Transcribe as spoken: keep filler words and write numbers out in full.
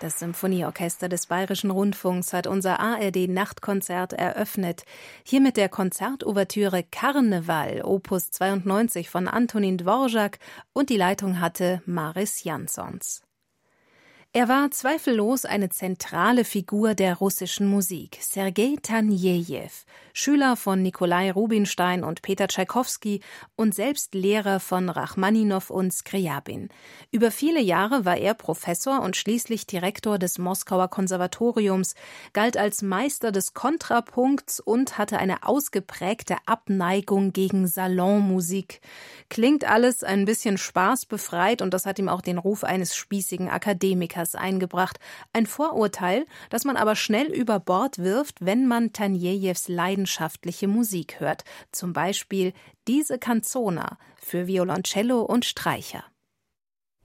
Das Symphonieorchester des Bayerischen Rundfunks hat unser A R D-Nachtkonzert eröffnet. Hier mit der Konzertouvertüre Karneval, Opus zweiundneunzig von Antonín Dvořák, und die Leitung hatte Maris Jansons. Er war zweifellos eine zentrale Figur der russischen Musik, Sergei Tanejew, Schüler von Nikolai Rubinstein und Peter Tschaikowski und selbst Lehrer von Rachmaninow und Skriabin. Über viele Jahre war er Professor und schließlich Direktor des Moskauer Konservatoriums, galt als Meister des Kontrapunkts und hatte eine ausgeprägte Abneigung gegen Salonmusik. Klingt alles ein bisschen spaßbefreit und das hat ihm auch den Ruf eines spießigen Akademikers eingebracht. Ein Vorurteil, das man aber schnell über Bord wirft, wenn man Tanejews leidenschaftliche Musik hört. Zum Beispiel diese Canzona für Violoncello und Streicher.